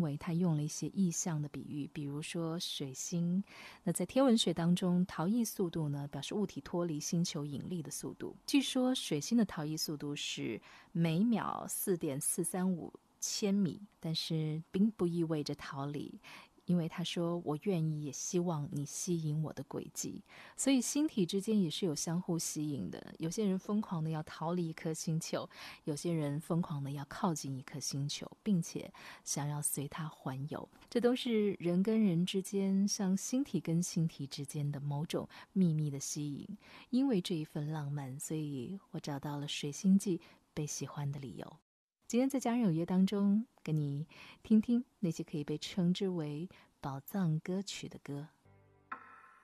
为他用了一些意象的比喻，比如说水星。那在天文学当中，逃逸速度呢，表示物体脱离星球引力的速度。据说水星的逃逸速度是每秒4.435千米，但是并不意味着逃离，因为他说我愿意也希望你吸引我的轨迹。所以星体之间也是有相互吸引的，有些人疯狂的要逃离一颗星球，有些人疯狂的要靠近一颗星球，并且想要随它环游。这都是人跟人之间，像星体跟星体之间的某种秘密的吸引。因为这一份浪漫，所以我找到了水星记被喜欢的理由。今天在家人有约当中，跟你听听那些可以被称之为宝藏歌曲的歌。